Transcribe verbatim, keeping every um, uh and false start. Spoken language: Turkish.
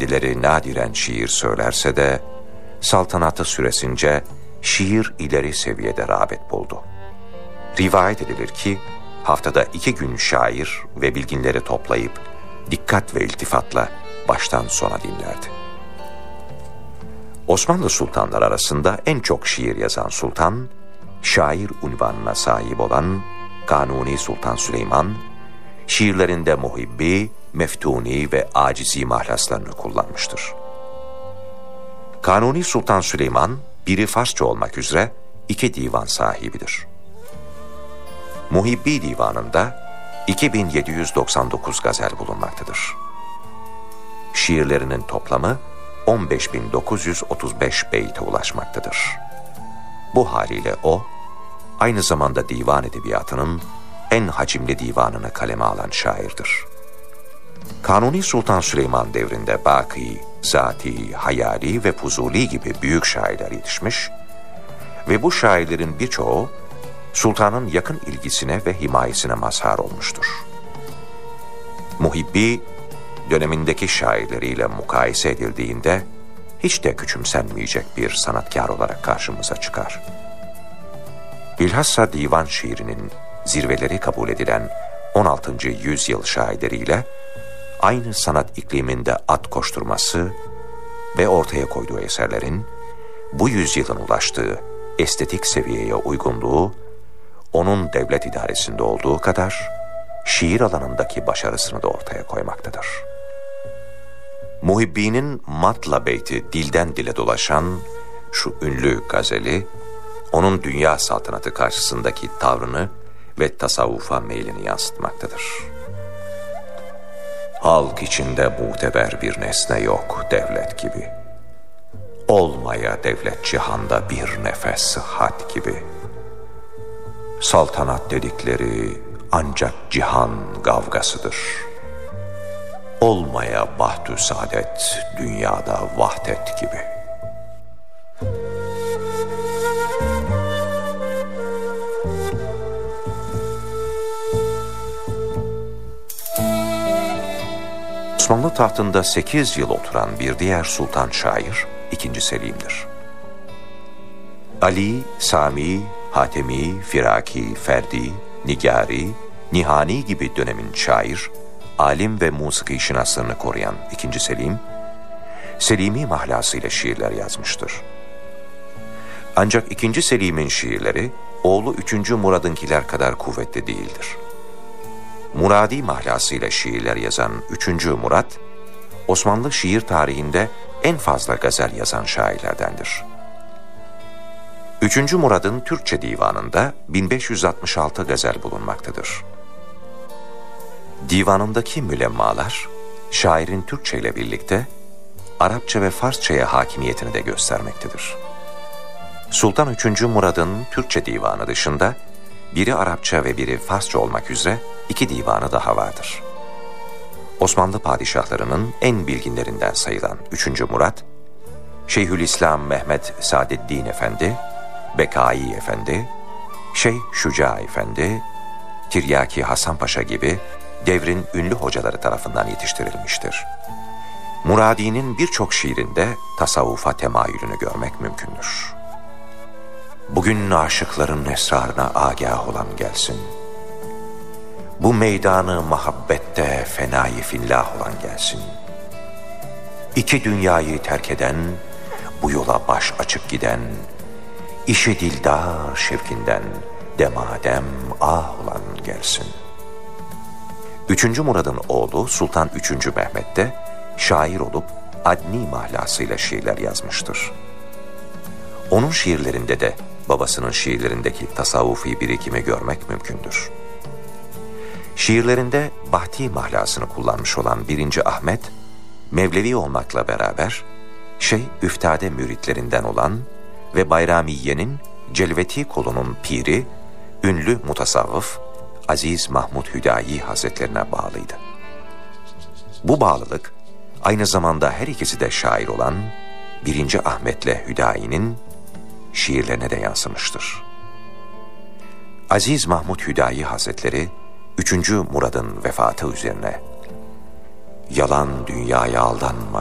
kendileri nadiren şiir söylerse de, saltanatı süresince şiir ileri seviyede rağbet buldu. Rivayet edilir ki, haftada iki gün şair ve bilginleri toplayıp, dikkat ve iltifatla baştan sona dinlerdi. Osmanlı sultanları arasında en çok şiir yazan sultan, şair unvanına sahip olan Kanuni Sultan Süleyman, şiirlerinde muhibbi, meftuni ve acizi mahlaslarını kullanmıştır. Kanuni Sultan Süleyman, biri Farsça olmak üzere iki divan sahibidir. Muhibbi divanında iki bin yedi yüz doksan dokuz gazel bulunmaktadır. Şiirlerinin toplamı on beş bin dokuz yüz otuz beş beyte ulaşmaktadır. Bu haliyle o, aynı zamanda divan edebiyatının en hacimli divanını kaleme alan şairdir. Kanuni Sultan Süleyman devrinde Baki, Zati, Hayali ve Fuzuli gibi büyük şairler yetişmiş ve bu şairlerin birçoğu sultanın yakın ilgisine ve himayesine mazhar olmuştur. Muhibbi, dönemindeki şairleriyle mukayese edildiğinde hiç de küçümsenmeyecek bir sanatkar olarak karşımıza çıkar. Bilhassa divan şiirinin zirveleri kabul edilen on altıncı yüzyıl şairleriyle aynı sanat ikliminde at koşturması ve ortaya koyduğu eserlerin bu yüzyılın ulaştığı estetik seviyeye uygunluğu, onun devlet idaresinde olduğu kadar şiir alanındaki başarısını da ortaya koymaktadır. Muhibbi'nin Matla beyti dilden dile dolaşan şu ünlü gazeli, onun dünya saltanatı karşısındaki tavrını ve tasavvufa meylini yansıtmaktadır. Halk içinde muteber bir nesne yok devlet gibi. Olmaya devlet cihanda bir nefes sıhhat gibi. Saltanat dedikleri ancak cihan kavgasıdır. Olmaya bahtü saadet dünyada vahdet gibi. Osmanlı tahtında sekiz yıl oturan bir diğer sultan şair ikinci. Selim'dir. Ali, Sami, Hatemi, Firaki, Ferdi, Nigari, Nihani gibi dönemin şair, alim ve musiki şinaslarını koruyan ikinci. Selim, Selimi mahlasıyla şiirler yazmıştır. Ancak ikinci. Selim'in şiirleri, oğlu üçüncü. Murad'ınkiler kadar kuvvetli değildir. Muradi mahlasıyla şiirler yazan üçüncü. Murad, Osmanlı şiir tarihinde en fazla gazel yazan şairlerdendir. üçüncü. Murad'ın Türkçe divanında bin beş yüz altmış altı gazel bulunmaktadır. Divanındaki mülemmalar, şairin Türkçe ile birlikte Arapça ve Farsçaya hakimiyetini de göstermektedir. Sultan üçüncü. Murad'ın Türkçe divanı dışında, biri Arapça ve biri Farsça olmak üzere iki divanı daha vardır. Osmanlı padişahlarının en bilginlerinden sayılan üçüncü. Murad, Şeyhülislam Mehmet Saadettin Efendi, Bekai Efendi, Şeyh Şuca Efendi, Tiryaki Hasan Paşa gibi devrin ünlü hocaları tarafından yetiştirilmiştir. Muradi'nin birçok şiirinde tasavvufa temayülünü görmek mümkündür. Bugün aşıkların esrarına agah olan gelsin. Bu meydanı muhabbette fenayı fillah olan gelsin. İki dünyayı terk eden, bu yola baş açık giden, işi dildar şevkinden demadem ah olan gelsin. Üçüncü Murad'ın oğlu Sultan üçüncü. Mehmet de şair olup adni mahlasıyla şiirler yazmıştır. Onun şiirlerinde de babasının şiirlerindeki tasavvufi birikimi görmek mümkündür. Şiirlerinde bahti mahlasını kullanmış olan birinci. Ahmet, Mevlevi olmakla beraber Şeyh Üftade müritlerinden olan ve Bayramiye'nin Celveti kolunun piri, ünlü mutasavvıf Aziz Mahmud Hüdayi Hazretlerine bağlıydı. Bu bağlılık, aynı zamanda her ikisi de şair olan birinci. Ahmet'le Hüdayi'nin şiirlerine de yansımıştır. Aziz Mahmud Hüdayi Hazretleri, üçüncü. Murad'ın vefatı üzerine, "Yalan dünyaya aldanma